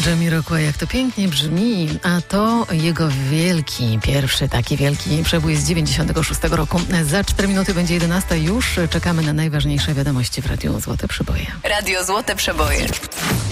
Jamiroquai, jak to pięknie brzmi, a to jego pierwszy taki wielki przebój z 96 roku. Za 4 minuty będzie 11. Już czekamy na najważniejsze wiadomości w Radiu Złote Przeboje. Radio Złote Przeboje.